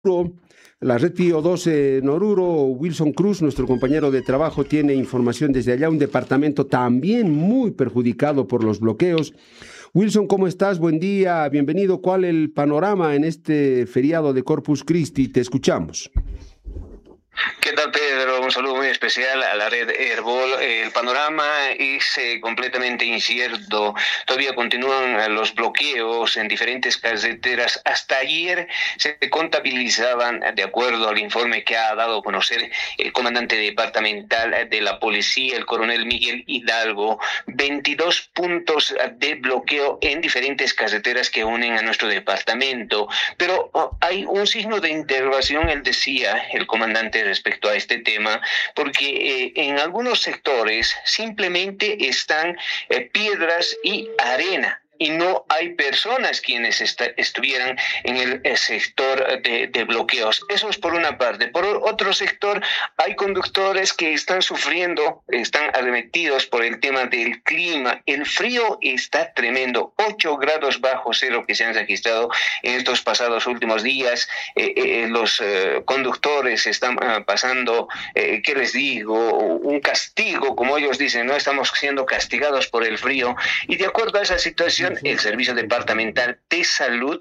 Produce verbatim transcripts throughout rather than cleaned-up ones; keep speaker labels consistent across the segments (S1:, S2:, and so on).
S1: La red Pío doce en Oruro. Wilson Cruz, nuestro compañero de trabajo, tiene información desde allá, un departamento también muy perjudicado por los bloqueos. Wilson, ¿cómo estás? Buen día, bienvenido. ¿Cuál es el panorama en este feriado de Corpus Christi? Te escuchamos.
S2: ¿Qué tal, Pedro? Un saludo muy especial a la red Herbol. El panorama es eh, completamente incierto. Todavía continúan los bloqueos en diferentes carreteras. Hasta ayer se contabilizaban, de acuerdo al informe que ha dado a conocer el comandante departamental de la policía, el coronel Miguel Hidalgo, veintidós puntos de bloqueo en diferentes carreteras que unen a nuestro departamento. Pero oh, hay un signo de interrogación, él decía, el comandante, respecto a este tema, porque eh, en algunos sectores simplemente están eh, piedras y arena, y no hay personas quienes está, estuvieran en el, el sector de, de bloqueos. Eso es por una parte. Por otro sector, hay conductores que están sufriendo, están arremetidos por el tema del clima. El frío está tremendo, ocho grados bajo cero que se han registrado en estos pasados últimos días. Eh, eh, los eh, conductores están eh, pasando, eh, ¿qué les digo? Un castigo, como ellos dicen, no estamos siendo castigados por el frío. Y de acuerdo a esa situación, el Servicio Departamental de Salud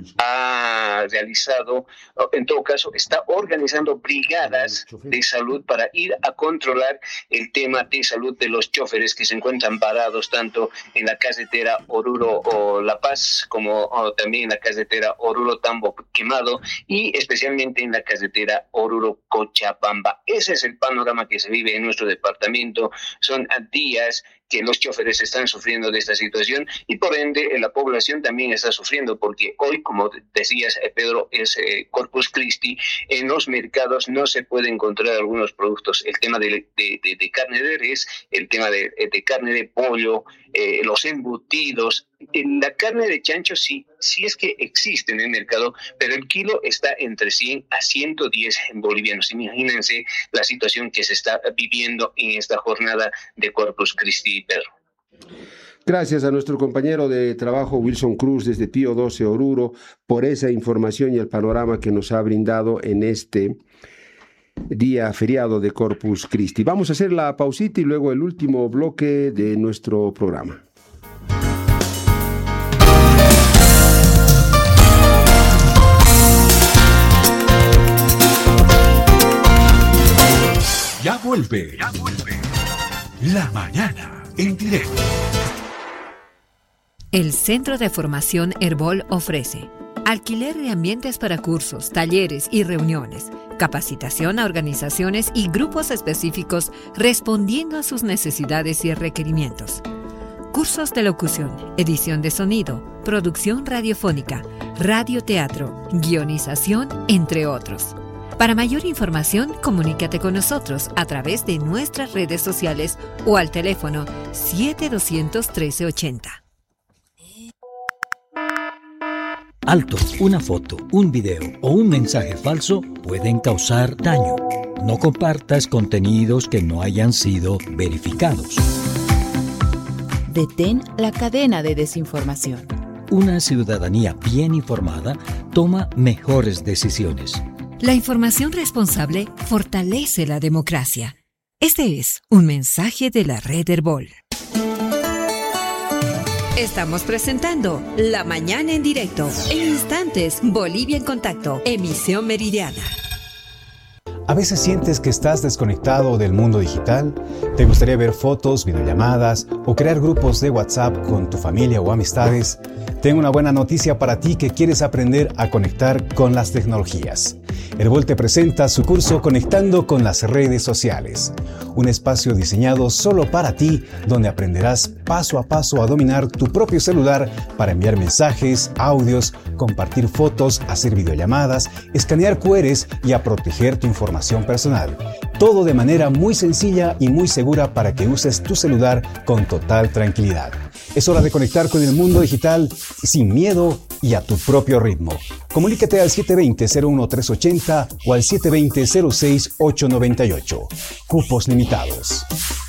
S2: ha realizado, en todo caso, está organizando brigadas de salud para ir a controlar el tema de salud de los choferes que se encuentran parados tanto en la carretera Oruro o La Paz como también en la carretera Oruro Tambo Quemado y especialmente en la carretera Oruro Cochabamba. Ese es el panorama que se vive en nuestro departamento. Son días que los choferes están sufriendo de esta situación y por ende la población también está sufriendo porque hoy, como decías, Pedro, es eh, Corpus Christi, en los mercados no se puede encontrar algunos productos, el tema de, de, de, de carne de res, el tema de, de carne de pollo, eh, los embutidos. La carne de chancho sí, sí es que existe en el mercado, pero el kilo está entre cien a ciento diez bolivianos. Imagínense la situación que se está viviendo en esta jornada de Corpus Christi, Pedro.
S1: Gracias a nuestro compañero de trabajo Wilson Cruz desde Pío doce Oruro por esa información y el panorama que nos ha brindado en este día feriado de Corpus Christi. Vamos a hacer la pausita y luego el último bloque de nuestro programa.
S3: Ya vuelve, ya vuelve. La mañana en directo.
S4: El Centro de Formación Herbol ofrece alquiler de ambientes para cursos, talleres y reuniones, capacitación a organizaciones y grupos específicos respondiendo a sus necesidades y requerimientos. Cursos de locución, edición de sonido, producción radiofónica, radioteatro, guionización, entre otros. Para mayor información, comunícate con nosotros a través de nuestras redes sociales o al teléfono siete dos cero cero, uno tres ocho cero.
S5: Alto, una foto, un video o un mensaje falso pueden causar daño. No compartas contenidos que no hayan sido verificados.
S6: Detén la cadena de desinformación.
S5: Una ciudadanía bien informada toma mejores decisiones.
S4: La información responsable fortalece la democracia. Este es un mensaje de la red Herbol. Estamos presentando La Mañana en Directo. En instantes, Bolivia en Contacto, emisión meridiana.
S7: ¿A veces sientes que estás desconectado del mundo digital? ¿Te gustaría ver fotos, videollamadas o crear grupos de WhatsApp con tu familia o amistades? Tengo una buena noticia para ti que quieres aprender a conectar con las tecnologías. Herbol te presenta su curso Conectando con las redes sociales, un espacio diseñado solo para ti donde aprenderás paso a paso a dominar tu propio celular para enviar mensajes, audios, compartir fotos, hacer videollamadas, escanear cu erres y a proteger tu información personal. Todo de manera muy sencilla y muy segura para que uses tu celular con total tranquilidad. Es hora de conectar con el mundo digital sin miedo y a tu propio ritmo. Comunícate al siete dos cero, cero uno tres ocho cero o al siete dos cero, cero seis ocho nueve ocho. Cupos limitados.